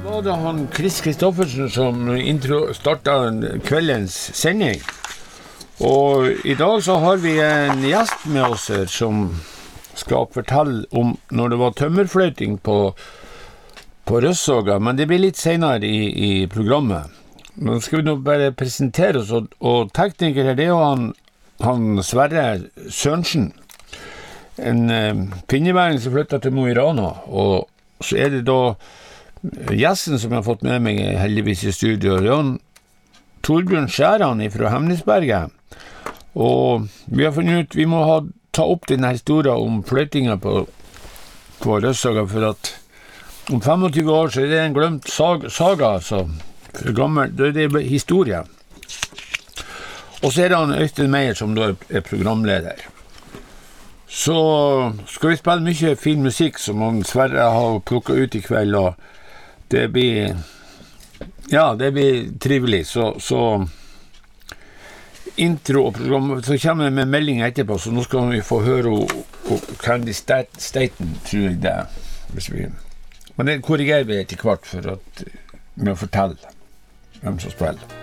Var det han Chris Kristoffersen som startet kveldens sending. Og I dag så har vi en gjest med oss her som skal fortelle om når det var tømmerfløyting på Røssåga, men det blir litt senere I programmet. Nå skal vi nå bare presentere oss, og tekniker her, det jo han Sverre Sørensen, en pinneværing som flyttet til Mo I Rana, og så det da gjesten som jeg har fått med meg heldigvis I studio, Jan Torbjørn Skjæran fra Hemnesberget. Og vi har funnet ut, vi må ta opp denne historien om fløytinga på Røssåga, for at om 25 år så det en glemt saga, altså. For gammel, det historie. Og så det han Øystein Meyer som da programleder. Så skal vi spille mye fin musikk som han Sverre har plukket ut I kveld, og det blir trivelig, så intro og program, så kommer vi med melding etterpå, så nå skal vi få høre Candy Staten, tror jeg det hvis vi. Men det korrigerer vi etter hvert for at vi må fortelle hvem som spiller.